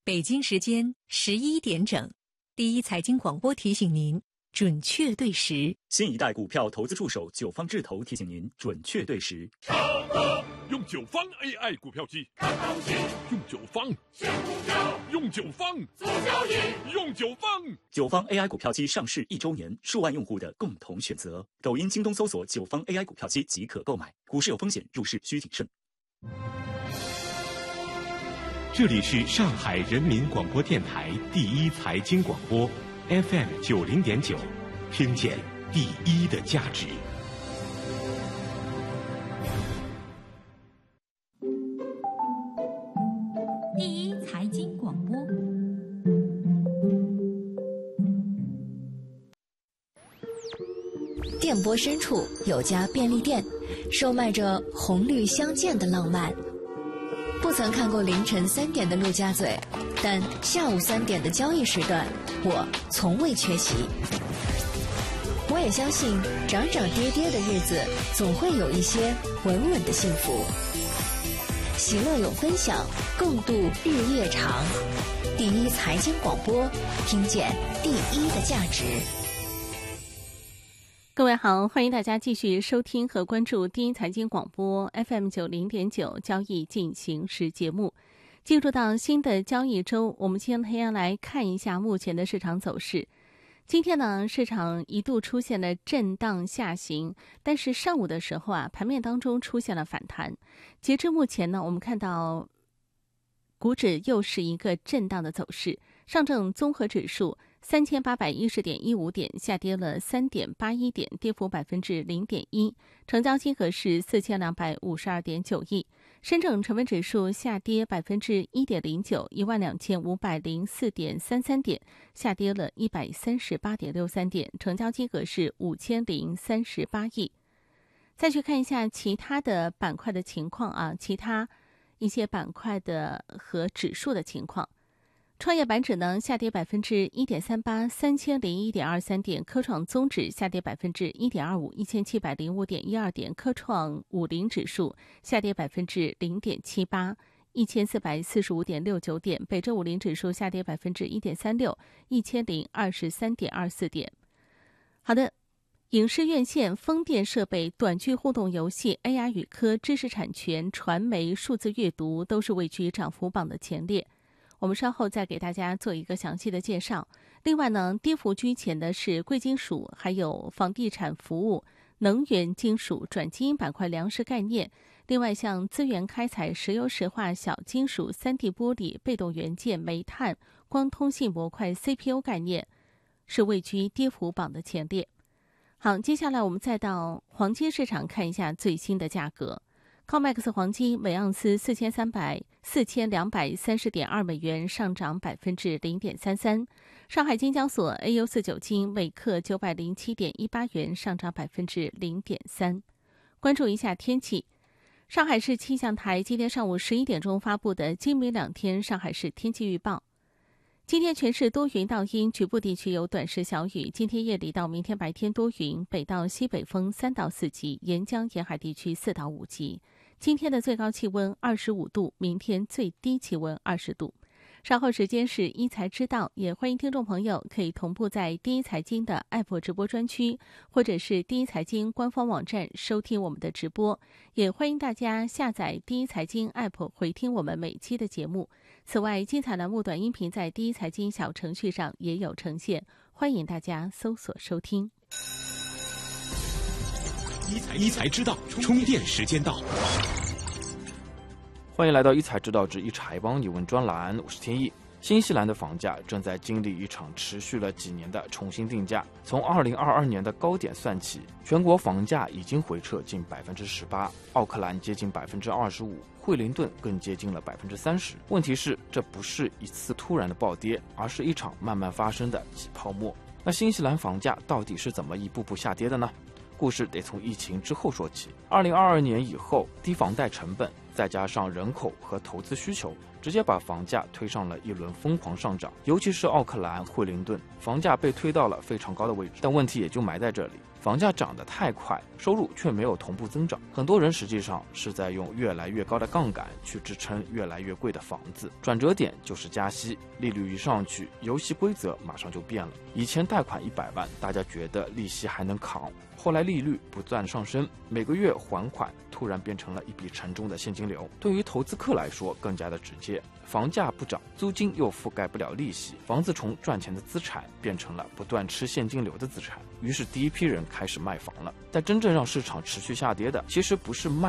北京时间11点整，第一财经广播提醒您准确对时。 新一代股票投资助手九方智投提醒您准确对时。 上课用九方 AI 股票机看行情，用九方选股票，用九方做交易，用九方。 九方 AI 股票机上市1周年，数万用户的共同选择。抖音、京东搜索九方 AI 股票机即可购买。股市有风险，入市需谨慎。 这里是上海人民广播电台第一财经广播 FM 90.9，听见第一的价值。 第一财经广播。 电波深处有家便利店，售卖着红绿相间的浪漫。不曾看过凌晨3点的陆家嘴，但下午3点的交易时段，我从未缺席。我也相信，涨涨跌跌的日子，总会有一些稳稳的幸福。喜乐有分享，共度日夜长。第一财经广播，听见第一的价值。 各位好，欢迎大家继续收听和关注第一财经广播 FM 90.9交易进行时节目。进入到新的交易周，我们今天来看一下目前的市场走势。今天呢，市场一度出现了震荡下行，但是上午的时候盘面当中出现了反弹。截至目前呢，我们看到股指又是一个震荡的走势，上证综合指数3810.15点，下跌了3.81点，跌幅0.1%，成交金额是4252.9亿。深证成分指数下跌1.09%，12504.33点，下跌了138.63点，成交金额是5038亿。再去看一下其他的板块的情况其他一些板块的和指数的情况。创业板指呢下跌1.38%，3001.23点；科创综指下跌1.25%，1705.12点；科创50指数下跌0.78%，1445.69点；北证50指数下跌1.36%，1023.24点。好的，影视院线、风电设备、短剧互动游戏、AR 语科、知识产权、传媒、数字阅读都是位居涨幅榜的前列。我们稍后再给大家做一个详细的介绍。另外呢，跌幅居前的是贵金属，还有房地产服务、能源、金属、转基因板块、粮食概念。另外像资源开采、石油石化、小金属、3D 玻璃、被动元件、煤炭、光通信模块、CPU 概念是位居跌幅榜的前列。好，接下来我们再到黄金市场看一下最新的价格。COMEX 黄金每盎司4230.2美元，上涨0.33%。上海金交所 AU49金每克907.18元，上涨0.3%。关注一下天气。上海市气象台今天上午11点钟发布的今明2天上海市天气预报。今天全市多云到阴，局部地区有短时小雨。今天夜里到明天白天多云，北到西北风3到4级，沿江沿海地区4到5级。今天的最高气温25度，明天最低气温20度。稍后时间是一财知道，也欢迎听众朋友可以同步在第一财经的 App 直播专区，或者是第一财经官方网站收听我们的直播。也欢迎大家下载第一财经 App 回听我们每期的节目。此外，精彩栏目短音频在第一财经小程序上也有呈现，欢迎大家搜索收听。 一财知道，充电时间到。 欢迎来到一财知道之一财帮你问专栏，我是天意。新西兰的房价正在经历一场持续了几年的重新定价。从2022年的高点算起，全国房价已经回撤近18%，奥克兰接近25%，惠灵顿更接近了30%。问题是，这不是一次突然的暴跌，而是一场慢慢发生的挤泡沫。那新西兰房价到底是怎么一步步下跌的呢？故事得从疫情之后说起。2022年以后，低房贷成本再加上人口和投资需求，直接把房价推上了一轮疯狂上涨。尤其是奥克兰、惠灵顿，房价被推到了非常高的位置。但问题也就埋在这里， 房价涨得太快，收入却没有同步增长。很多人实际上是在用越来越高的杠杆去支撑越来越贵的房子。转折点就是加息，利率一上去，游戏规则马上就变了。以前贷款100万，大家觉得利息还能扛，后来利率不断上升，每个月还款突然变成了一笔沉重的现金流。对于投资客来说更加的直接，房价不涨，租金又覆盖不了利息，房子从赚钱的资产变成了不断吃现金流的资产。于是第一批人开始卖房了。但真正让市场持续下跌的，其实不是卖